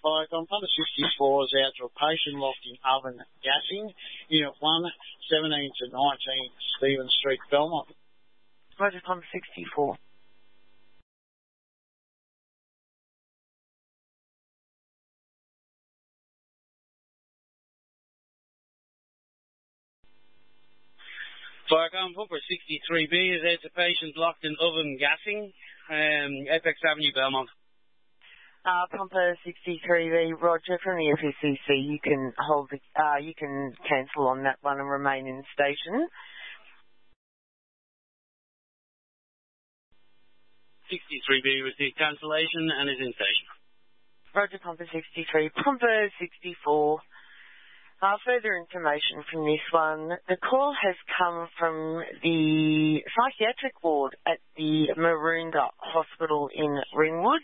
Like on number 64 is out to a patient locked in oven gassing. Unit 1, 17 to 19, Stephen Street, Belmont. Roger, pump 64. Firecom pumper 63B is out to patient locked in oven gassing. Apex Avenue, Belmont. Pumper 63B, Roger, from the FSCC, you can hold you can cancel on that one and remain in station. 63B received cancellation and is in station. Roger, pumper 63. Pumper 64. Further information from this one. The call has come from the psychiatric ward at the Maroondah Hospital in Ringwood.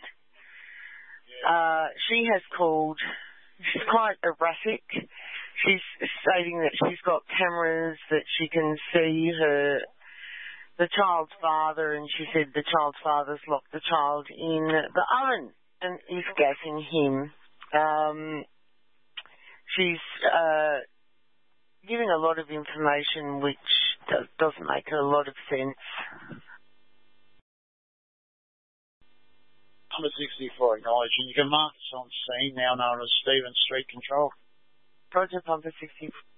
She has called. She's quite erratic. She's stating that she's got cameras that she can see the child's father, and she said the child's father's locked the child in the oven and is gassing him. She's giving a lot of information which doesn't make a lot of sense. Number 64 acknowledging. You can mark this on scene, now known as Stephen Street Control. Roger, pumper 64.